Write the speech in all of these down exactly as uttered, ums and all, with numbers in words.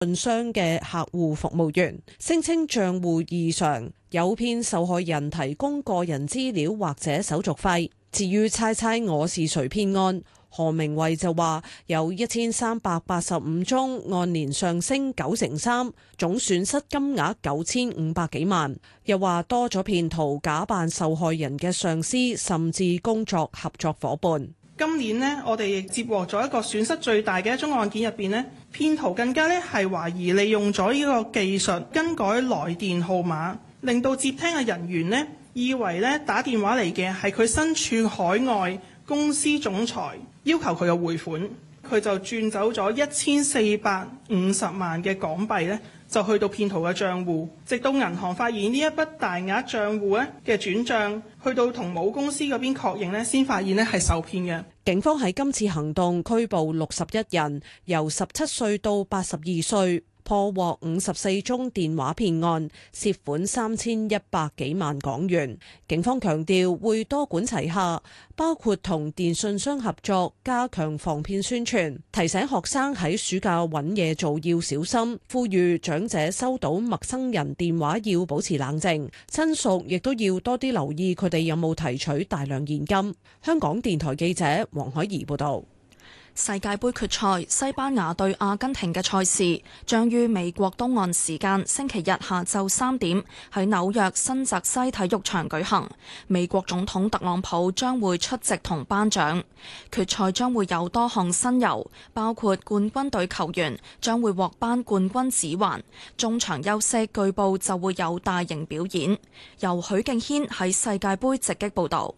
信箱嘅客戶服務員，聲稱帳戶異常，誘騙受害人提供個人資料或者手續費。至於猜猜我是誰騙案，何明慧就話有一千三百八十五宗，按年上升九成三，總損失金額九千五百幾萬。又話多咗騙徒假扮受害人嘅上司，甚至工作合作夥伴。 今年呢，我哋亦接獲咗一個損失最大嘅一宗案件入邊呢，騙徒更加呢係懷疑利用咗呢個技術更改來電號碼，令到接聽嘅人員呢以為呢打電話嚟嘅係佢身處海外公司總裁，要求佢嘅匯款，佢就轉走咗一千四百五十萬嘅港幣呢，就去到騙徒嘅帳戶，直到銀行發現呢一筆大額帳戶咧嘅轉帳，去到同母公司嗰邊確認呢，先發現呢係受騙嘅。 警方喺今次行動拘捕六十一人，由十七歲到八十二歲。破獲五十四宗電話騙案，涉款三千一百幾萬港元。警方強調會多管齊下，包括同電信商合作，加強防騙宣傳，提醒學生喺暑假揾嘢做要小心，呼籲長者收到陌生人電話要保持冷靜，親屬亦都要多啲留意佢哋有冇提取大量現金。香港電台記者黃海怡報道。 世界盃決賽，西班牙對阿根廷嘅賽事將於美國東岸時間星期日下晝三點喺紐約新澤西體育場舉行。美國總統特朗普將會出席同頒獎。決賽將會有多項新猷，包括冠軍隊球員將會獲頒冠軍指環，中場休息據報就會有大型表演。由許敬軒喺世界盃直擊報導。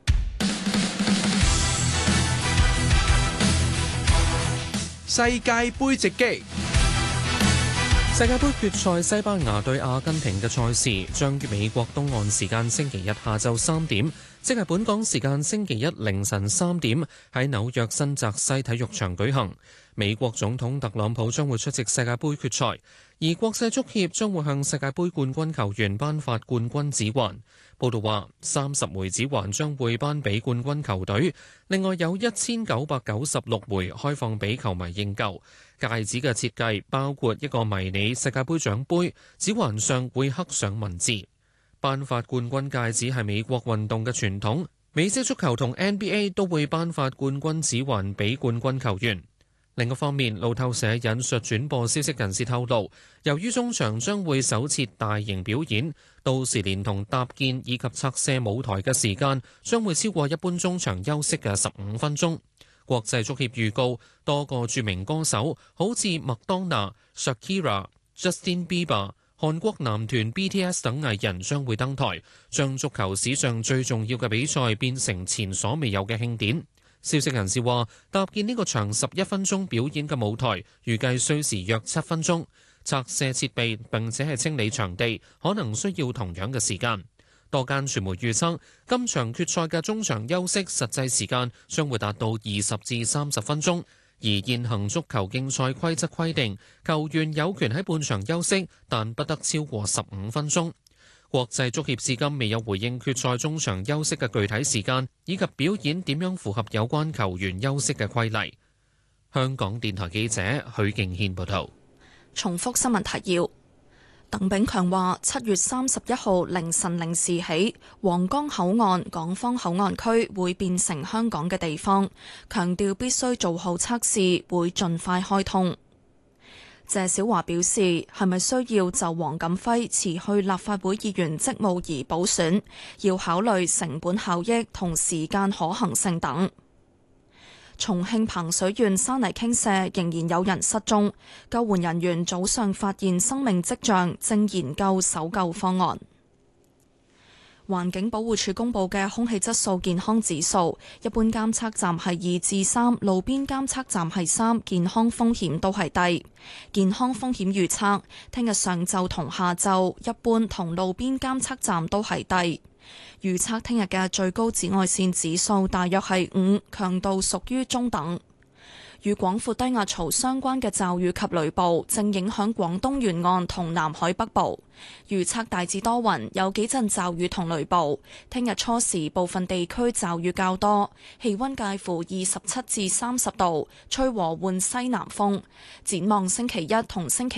世界盃直擊。世界盃決賽，西班牙對阿根廷嘅賽事將於美國東岸時間星期日下晝三點，即係本港時間星期一凌晨三點，喺紐約新澤西體育場舉行。美國總統特朗普將會出席世界盃決賽，而國際足協將會向世界盃冠軍球員頒發冠軍指環。報道話，三十枚指環將會頒俾冠軍球隊，另外有一千九百九十六枚開放俾球迷認購。戒指嘅設計包括一個迷你世界盃獎盃，指環上會刻上文字。頒發冠軍戒指係美國運動嘅傳統，美式足球同 N B A 都會頒發冠軍指環俾冠軍球員。另一方面，路透社引述轉播消息人士透露，由於中場將會首設大型表演，到時連同搭建以及拆卸舞台嘅時間將會超過一般中場休息嘅十五分鐘。國際足協預告，多個著名歌手好似麥當娜、Shakira、Justin Bieber、韓國男團 B T S 等藝人將會登台，將足球史上最重要嘅比賽變成前所未有嘅慶典。消息人士話，搭建呢個長十一分鐘表演嘅舞台，預計需時約七分鐘。拆卸設備並且係清理場地，可能需要同樣嘅時間。多間傳媒預測，今場決賽嘅中場休息實際時間將會達到二十至三十分鐘。而現行足球競賽規則規定，球員有權喺半場休息，但不得超過十五分鐘。國際足協至今未有回應決賽中場休息嘅具體時間，以及表演點樣符合有關球員休息嘅規例。香港電台記者許敬軒報道。 重複新聞提要。鄧炳強話：七月三十一號凌晨零時起，皇崗口岸港方口岸區會變成香港嘅地方，強調必須做好測試，會盡快開通。謝小華表示，係咪需要就黃錦輝辭去立法會議員職務而補選，要考慮成本效益同時間可行性等。重慶彭水縣山泥傾瀉，仍然有人失蹤，救援人員早上發現生命跡象，正研究搜救方案。環境保護署公布嘅空氣質素健康指數，一般監測站係二至三，路邊監測站係三，健康風險都係低。健康風險預測，聽日上晝同下晝，一般同路邊監測站都係低。預測聽日嘅最高紫外線指數大約係五，強度屬於中等。 與廣闊低壓槽相關嘅驟雨及雷暴正影響廣東沿岸同南海北部，預測大致多雲，有幾陣驟雨同雷暴。聽日初時部分地區驟雨較多，氣溫介乎二十七至三十度，吹和緩西南風。展望星期一同星期